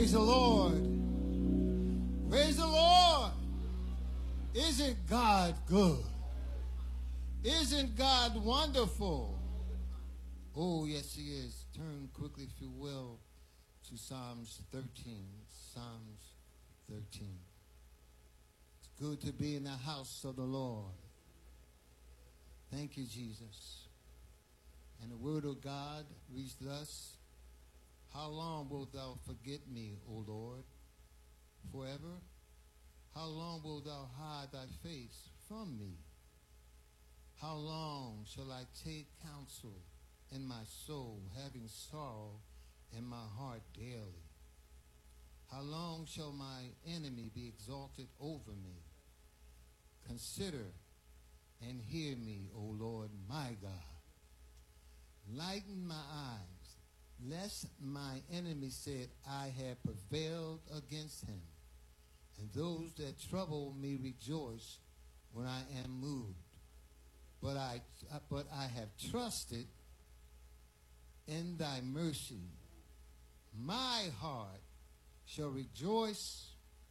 Praise the Lord. Praise the Lord. Isn't God good? Isn't God wonderful? Oh, yes, he is. Turn quickly, if you will, to Psalms 13. Psalms 13. It's good to be in the house of the Lord. Thank you, Jesus. And the word of God reads thus: How long wilt thou forget me, O Lord? Forever? How long wilt thou hide thy face from me? How long shall I take counsel in my soul, having sorrow in my heart daily? How long shall my enemy be exalted over me? Consider and hear me, O Lord my God. Lighten my eyes, lest my enemy said, I have prevailed against him. And those that trouble me rejoice when I am moved. But I have trusted in thy mercy. My heart shall rejoice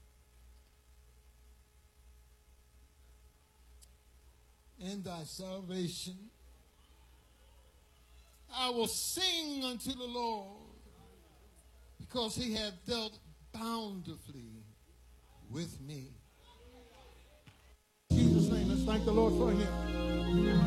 in thy salvation. I will sing unto the Lord, because he hath dealt bountifully with me. In Jesus' name, let's thank the Lord for him.